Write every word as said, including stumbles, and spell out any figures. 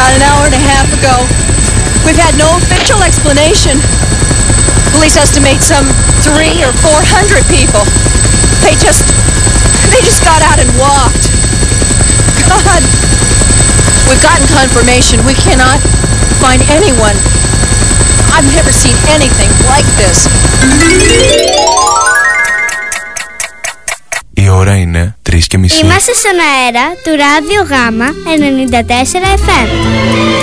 about an hour and a half ago. We've had no official explanation. Police estimate some three or four hundred people. They just, they just got out and walked. God, we've gotten confirmation. We cannot find anyone. I've never seen anything like this. Η ώρα είναι τρεις και μισή. Είμαστε στον αέρα του Ράδιο Γάμα ενενήντα τέσσερα εφ εμ.